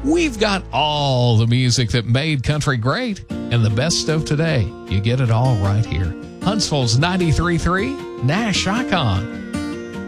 We've got all the music that made country great and the best of today. You get it all right here. Huntsville's 93.3 Nash Icon.